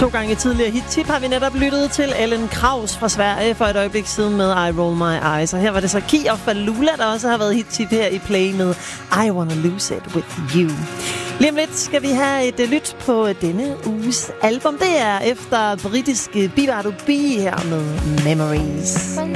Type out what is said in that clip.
2 gange tidligere hit-tip har vi netop lyttet til Ellen Kraus fra Sverige for et øjeblik siden med I Roll My Eyes. Og her var det så Ki og Falula, der også har været hit-tip her i Play med I Wanna Lose It With You. Lige om lidt skal vi have et lyt på denne uges album. Det er efter britiske Bivadu B her med Memories.